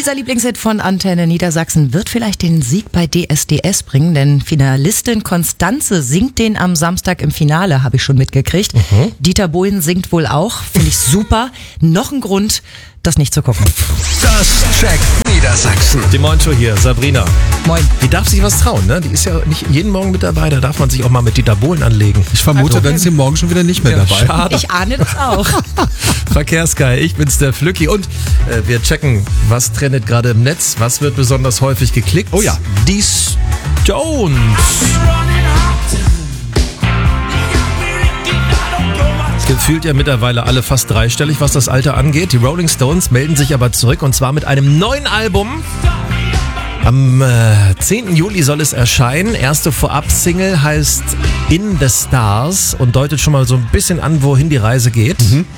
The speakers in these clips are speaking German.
Dieser Lieblingshit von Antenne Niedersachsen wird vielleicht den Sieg bei DSDS bringen, denn Finalistin Konstanze singt den am Samstag im Finale, habe ich schon mitgekriegt. Dieter Bohlen singt wohl auch, finde ich super. Noch ein Grund, das nicht zu gucken. Das checkt Niedersachsen. Die Morgenshow hier, Sabrina. Moin. Die darf sich was trauen, ne? Die ist ja nicht jeden Morgen mit dabei, da darf man sich auch mal mit Dieter Bohlen anlegen. Ich vermute, dann ist sie morgen schon wieder nicht mehr dabei. Schade. Ich ahne das auch. Verkehrsgeil, ich bin's, der Flücki. Und wir checken, was trendet gerade im Netz, was wird besonders häufig geklickt. Oh ja. Die Stones. Gefühlt ja mittlerweile alle fast dreistellig, was das Alter angeht. Die Rolling Stones melden sich aber zurück und zwar mit einem neuen Album. Am 10. Juli soll es erscheinen. Erste Vorab-Single heißt In the Stars und deutet schon mal so ein bisschen an, wohin die Reise geht.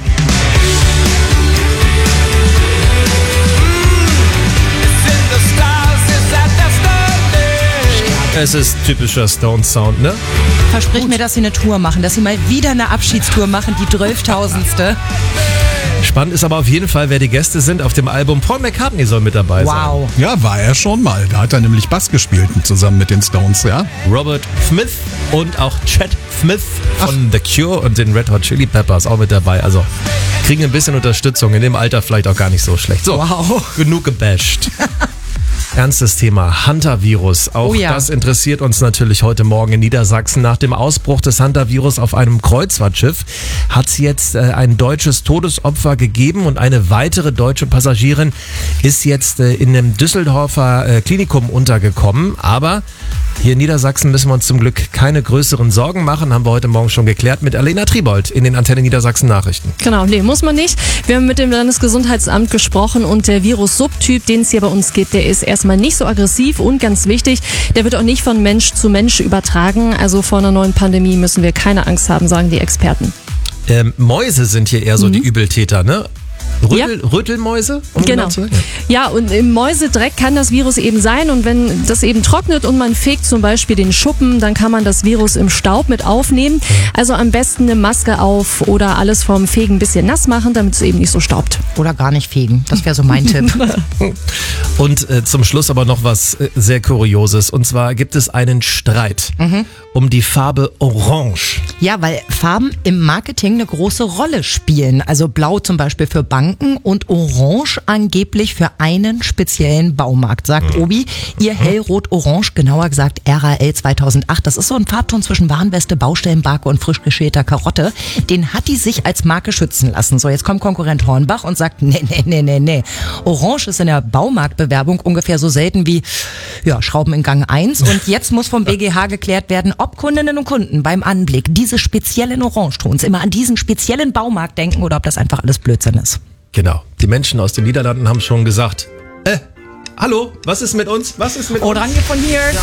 Es ist typischer Stones-Sound, ne? Versprich mir, dass sie eine Tour machen, dass sie mal wieder eine Abschiedstour machen, die 12.000. Spannend ist aber auf jeden Fall, wer die Gäste sind auf dem Album. Paul McCartney soll mit dabei sein. Wow. Ja, war er schon mal. Da hat er nämlich Bass gespielt zusammen mit den Stones, ja. Robert Smith und auch Chad Smith von The Cure und den Red Hot Chili Peppers auch mit dabei. Also kriegen ein bisschen Unterstützung. In dem Alter vielleicht auch gar nicht so schlecht. So, Wow. Genug gebasht. Ernstes Thema, Hunter-Virus. Auch Oh ja. das interessiert uns natürlich heute Morgen in Niedersachsen. Nach dem Ausbruch des Hunter-Virus auf einem Kreuzfahrtschiff hat es jetzt ein deutsches Todesopfer gegeben und eine weitere deutsche Passagierin ist jetzt in einem Düsseldorfer Klinikum untergekommen. Aber hier in Niedersachsen müssen wir uns zum Glück keine größeren Sorgen machen. Haben wir heute Morgen schon geklärt mit Alena Triebold in den Antenne Niedersachsen Nachrichten. Genau, nee, muss man nicht. Wir haben mit dem Landesgesundheitsamt gesprochen und der Virus-Subtyp, den es hier bei uns gibt, der ist erstmal nicht so aggressiv und ganz wichtig, der wird auch nicht von Mensch zu Mensch übertragen. Also vor einer neuen Pandemie müssen wir keine Angst haben, sagen die Experten. Mäuse sind hier eher so die Übeltäter, ne? Ja. Rüttelmäuse? Um Genau. zu sein? Ja, und im Mäusedreck kann das Virus eben sein und wenn das eben trocknet und man fegt zum Beispiel den Schuppen, dann kann man das Virus im Staub mit aufnehmen. Also am besten eine Maske auf oder alles vom Fegen ein bisschen nass machen, damit es eben nicht so staubt. Oder gar nicht fegen. Das wäre so mein Tipp. Und zum Schluss aber noch was sehr Kurioses. Und zwar gibt es einen Streit um die Farbe Orange. Ja, weil Farben im Marketing eine große Rolle spielen. Also blau zum Beispiel für Banken und orange angeblich für einen speziellen Baumarkt, sagt Obi. Ihr hellrot-orange, genauer gesagt RAL 2008. Das ist so ein Farbton zwischen Warnweste, Baustellenbarke und frisch geschälter Karotte. Den hat die sich als Marke schützen lassen. So, jetzt kommt Konkurrent Hornbach und sagt, nee. Orange ist in der Baumarktbewerbung ungefähr so selten wie Schrauben in Gang 1. Und jetzt muss vom BGH geklärt werden, ob Kundinnen und Kunden beim Anblick dieses speziellen Orangetons immer an diesen speziellen Baumarkt denken oder ob das einfach alles Blödsinn ist. Genau. Die Menschen aus den Niederlanden haben schon gesagt, hallo, was ist mit uns? Was ist mit uns? Oranje von hier.